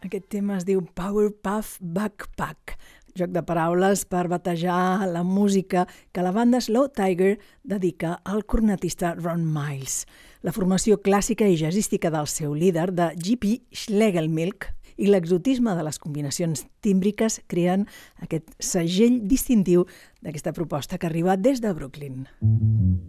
Aquest tema es diu Powerpuff Backpack, joc de paraules per batejar la música que la banda Slow Tiger dedica al cornetista Ron Miles. La formació clàssica i jazzística del seu líder, de J.P. Schlegelmilch, i l'exotisme de les combinacions tímbriques creen aquest segell distintiu d'aquesta proposta que arriba des de Brooklyn.